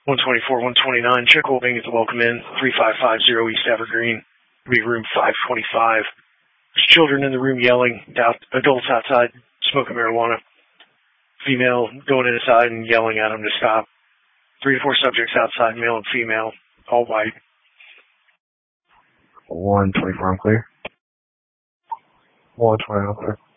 124, 129. Check holding at the welcome in. 3550 East Evergreen. Be room 525. There's children in the room yelling. Adults outside smoking marijuana. Female going inside and yelling at them to stop. 3 to 4 subjects outside, male and female, all white. 124, I'm clear. 120, I'm clear.